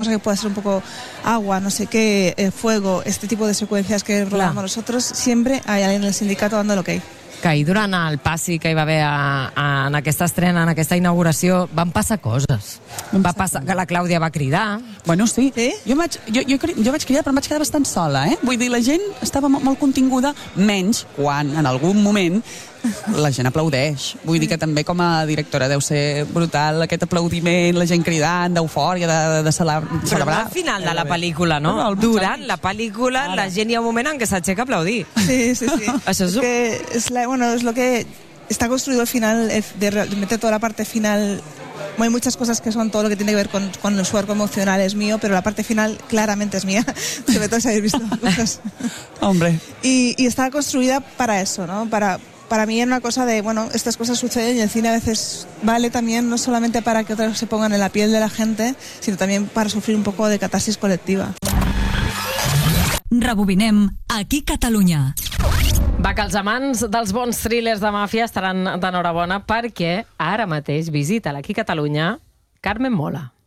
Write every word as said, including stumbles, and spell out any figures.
cosa que pueda ser un poco agua, no sé qué, eh, fuego, este tipo de secuencias que rodamos nosotros, siempre hay alguien en el sindicato dando el ok. Que ahir durant el passi que hi va haver a, a, en aquesta estrena, en aquesta inauguració, van passar coses. Va passar que la Clàudia va cridar. Bueno, sí. Sí? Jo, vaig, jo, jo, jo vaig cridar, però em vaig quedar bastant sola, eh? Vull dir, la gent estava molt, molt continguda, menys quan, en algun moment, la gent aplaudeix. Vull dir que també com a directora deu ser brutal aquest aplaudiment, la gent cridant, d'eufòria, de, de celebrar. Però no al final de la pel·lícula, no? No, no, Durant la pel·lícula, Ara. la gent hi ha un moment en què s'aixeca a aplaudir. Sí, sí, sí. Això és... Es que es, la, bueno, es lo que está construido al final, de, de meter toda la parte final. Hay muchas cosas que son todo lo que tiene que ver con, con el su arco emocional es mío, pero la parte final claramente es mía, sobre todo si habéis visto cosas. Hombre. Y, y está construida para eso, ¿no? Para, para mí es una cosa de, bueno, estas cosas suceden y el cine a veces vale también no solamente para que otros se pongan en la piel de la gente, sino también para sufrir un poco de catarsis colectiva. Rebobinem, aquí Catalunya. Va, que els amants dels bons thrillers de màfia estaran d'enhorabona perquè ara mateix visita l'Aquí Catalunya Carmen Mola.